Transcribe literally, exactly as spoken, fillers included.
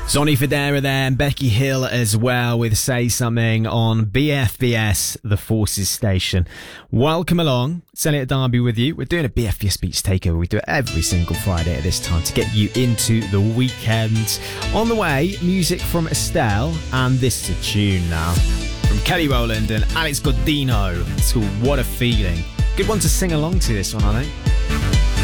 Sonny Fodera there and Becky Hill as well with Say Something on B F B S, the Forces Station. Welcome along. It's Elliot Darby with you. We're doing a B F B S Beats Takeover. We do it every single Friday at this time to get you into the weekend. On the way, music from Estelle, and this is a tune now from Kelly Rowland and Alex Godino. It's called What a Feeling. Good one to sing along to, this one, I think.